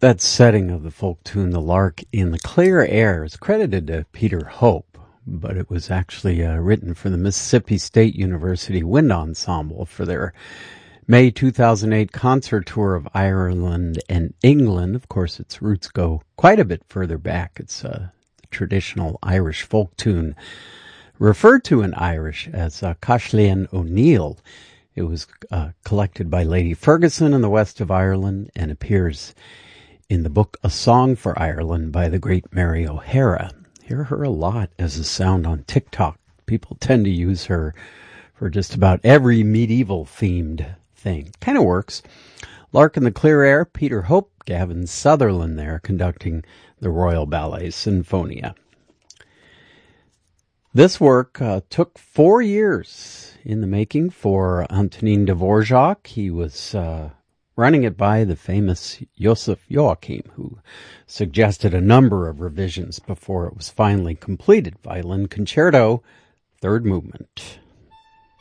That setting of the folk tune, The Lark in the Clear Air, is credited to Peter Hope, but it was actually written for the Mississippi State University Wind Ensemble for their May 2008 concert tour of Ireland and England. Of course, its roots go quite a bit further back. It's a traditional Irish folk tune referred to in Irish as Cashlean O'Neill. It was collected by Lady Ferguson in the west of Ireland and appears in the book A Song for Ireland by the great Mary O'Hara. Hear her a lot as a sound on TikTok. People tend to use her for just about every medieval-themed thing. Kind of works. Lark in the Clear Air, Peter Hope, Gavin Sutherland there conducting the Royal Ballet Sinfonia. This work took 4 years in the making for Antonin Dvorak. He was running it by the famous Joseph Joachim, who suggested a number of revisions before it was finally completed. Violin Concerto, third movement.